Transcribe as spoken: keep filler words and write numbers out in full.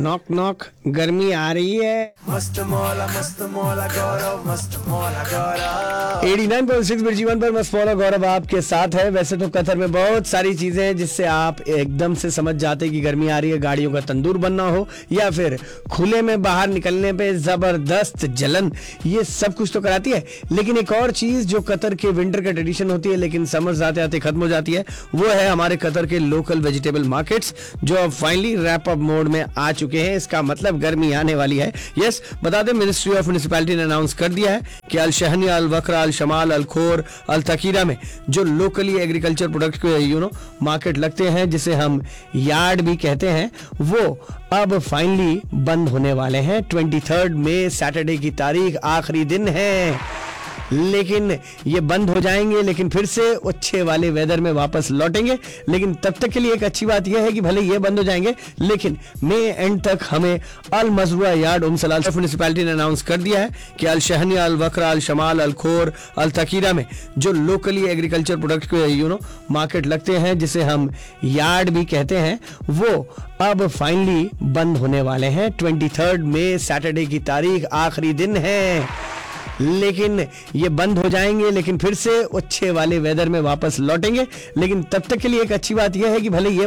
Knock knock, गर्मी आ रही है। मस्त मौला मस्त मौला गौरव मस्त मौला गौरव एटी नाइन पॉइंट सिक्स पर जीवन पर मस्त मौला गौरव आपके साथ है। वैसे तो कतर में बहुत सारी चीजें हैं जिससे आप एकदम से समझ जाते कि गर्मी आ रही है। गाड़ियों का तंदूर बनना हो या फिर खुले में बाहर निकलने पे जबरदस्त जलन, ये सब कुछ तो कराती है। लेकिन एक और चीज जो कतर के विंटर का ट्रेडिशन होती है लेकिन समर आते आते खत्म हो जाती है, वो है हमारे कतर के लोकल वेजिटेबल मार्केट्स जो अब फाइनली रैप अप मोड में आ चुके हैं। इसका मतलब गर्मी आने वाली है। यस, बता दें मिनिस्ट्री ऑफ म्युनिसिपैलिटी ने अनाउंस कर दिया है कि अल शहनिया, अल वक्रा, अल शमाल, अल खोर, अल तकीरा में जो लोकली एग्रीकल्चर प्रोडक्ट के यू नो मार्केट लगते हैं, जिसे हम यार्ड भी कहते हैं, वो अब फाइनली बंद होने वाले हैं। ट्वेंटी थर्ड मई सैटरडे की तारीख आखिरी दिन है, लेकिन ये बंद हो जाएंगे, लेकिन फिर से अच्छे वाले वेदर में वापस लौटेंगे। लेकिन तब तक के लिए एक अच्छी बात यह है कि भले ये बंद हो जाएंगे लेकिन मई एंड तक हमें अल मजरूआ यार्ड उम सलाल म्युनिसिपैलिटी ने अनाउंस कर दिया है कि अल शहनिया, अल वक्रा, अल शमाल, अल खोर, अल तकीरा में जो लोकली एग्रीकल्चर प्रोडक्ट के यू नो मार्केट लगते हैं, जिसे हम यार्ड भी कहते हैं, वो अब फाइनली बंद होने वाले हैं। ट्वेंटी थर्ड मई सैटरडे की तारीख आखिरी दिन है, लेकिन ये बंद हो जाएंगे, लेकिन फिर से अच्छे वाले वेदर में वापस लौटेंगे। लेकिन तब तक के लिए एक अच्छी बात यह है कि भले ये